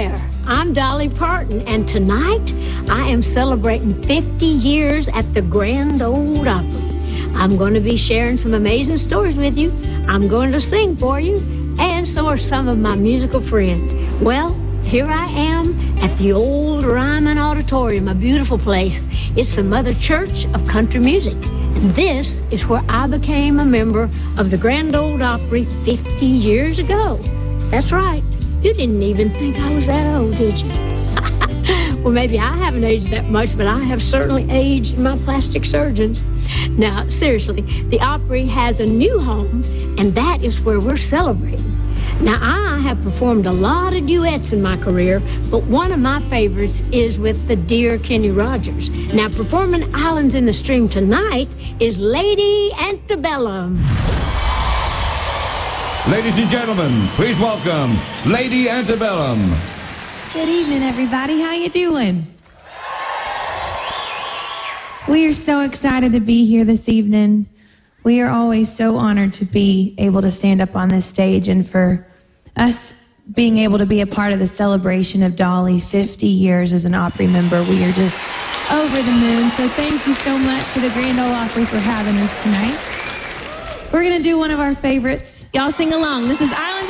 there, I'm Dolly Parton, and tonight I am celebrating 50 years at the Grand Ole Opry. I'm going to be sharing some amazing stories with you. I'm going to sing for you, and so are some of my musical friends. Well, here I am at the old Ryman Auditorium, a beautiful place. It's the mother church of country music. And this is where I became a member of the Grand Ole Opry 50 years ago. That's right. You didn't even think I was that old, did you? Well, maybe I haven't aged that much, but I have certainly aged my plastic surgeons. Now, seriously, the Opry has a new home, and that is where we're celebrating. Now, I have performed a lot of duets in my career, but one of my favorites is with the dear Kenny Rogers. Now, performing Islands in the Stream tonight is Lady Antebellum. Ladies and gentlemen, please welcome Lady Antebellum. Good evening, everybody. How you doing? We are so excited to be here this evening. We are always so honored to be able to stand up on this stage, and for us being able to be a part of the celebration of Dolly 50 years as an Opry member, we are just over the moon. So thank you so much to the Grand Ole Opry for having us tonight. We're going to do one of our favorites. Y'all sing along. This is Islands